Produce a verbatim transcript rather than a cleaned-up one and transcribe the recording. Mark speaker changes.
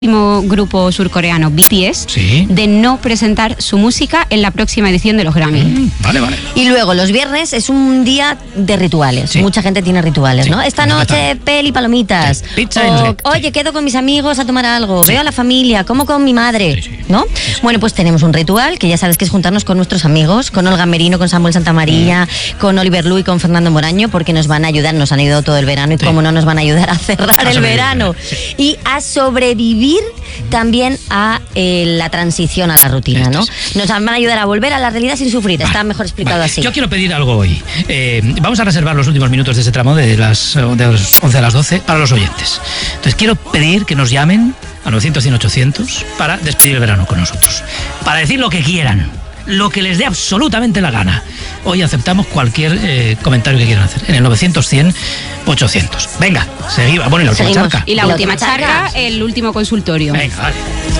Speaker 1: grupo surcoreano B T S,
Speaker 2: sí,
Speaker 1: de no presentar su música en la próxima edición de los Grammy.
Speaker 2: Mm, vale, vale.
Speaker 3: Y luego los viernes es un día de rituales.
Speaker 2: Sí.
Speaker 3: Mucha gente tiene rituales,
Speaker 2: Sí,
Speaker 3: ¿no? Esta noche peli, palomitas.
Speaker 2: Sí, pizza
Speaker 3: o,
Speaker 2: y no sé.
Speaker 3: oye,
Speaker 2: Sí.
Speaker 3: quedo con mis amigos a tomar algo.
Speaker 2: Sí.
Speaker 3: Veo a la familia, como con mi madre,
Speaker 2: Sí, sí.
Speaker 3: ¿no?
Speaker 2: Sí, sí.
Speaker 3: Bueno, pues tenemos un ritual que ya sabes que es juntarnos con nuestros amigos, con Olga Merino, con Samuel Santamaría, mm. con Oliver Lu y con Fernando Moraño, porque nos van a ayudar, nos han ayudado todo el verano y
Speaker 2: Sí.
Speaker 3: cómo no nos van a ayudar a cerrar
Speaker 2: A
Speaker 3: el
Speaker 2: sobrevivir,
Speaker 3: verano
Speaker 2: sí.
Speaker 3: y a sobrevivir también a eh, la transición a la rutina, ¿no? Nos van a ayudar a volver a la realidad sin sufrir.
Speaker 2: Vale,
Speaker 3: Está mejor explicado
Speaker 2: vale.
Speaker 3: así.
Speaker 2: Yo quiero pedir algo hoy. Eh, vamos a reservar los últimos minutos de ese tramo de las, de las once a las doce para los oyentes. Entonces quiero pedir que nos llamen a novecientos, cien, ochocientos para despedir el verano con nosotros. Para decir lo que quieran, lo que les dé absolutamente la gana. Hoy aceptamos cualquier eh, comentario que quieran hacer en el novecientos, cien, ochocientos. Venga, seguimos. Bueno, y la última
Speaker 3: Seguimos.
Speaker 2: charca.
Speaker 1: Y la,
Speaker 3: Y la
Speaker 1: última
Speaker 3: última
Speaker 1: charca,
Speaker 3: charca.
Speaker 1: el último consultorio.
Speaker 2: Venga, vale.